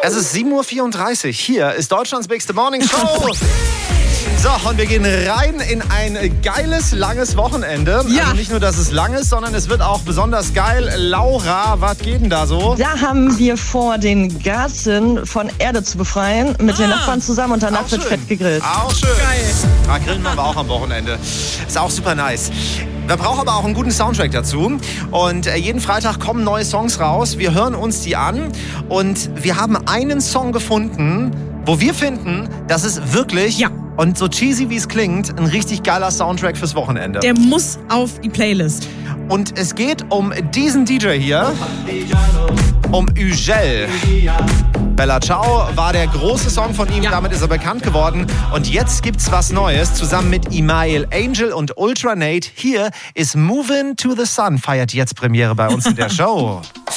Es ist 7:34 Uhr. Hier ist Deutschlands Bigste Morning Show. So, und wir gehen rein in ein geiles, langes Wochenende. Ja. Also nicht nur, dass es lang ist, sondern es wird auch besonders geil. Laura, was geht denn da so? Da haben wir vor, den Garten von Erde zu befreien, mit den Nachbarn zusammen und danach Auch wird schön. fett gegrillt. Auch schön. Geil. Grillen machen wir auch am Wochenende. Ist auch super nice. Wir brauchen aber auch einen guten Soundtrack dazu. Und jeden Freitag kommen neue Songs raus. Wir hören uns die an. Und wir haben einen Song gefunden, wo wir finden, das ist wirklich, Ja. und so cheesy wie es klingt, ein richtig geiler Soundtrack fürs Wochenende. Der muss auf die Playlist. Und es geht um diesen DJ hier, um Ugel. Bella Ciao war der große Song von ihm, Ja. damit ist er bekannt geworden. Und jetzt gibt's was Neues, zusammen mit Imael Angel und Ultra Nate. Hier ist Movin' to the Sun, feiert jetzt Premiere bei uns in der Show.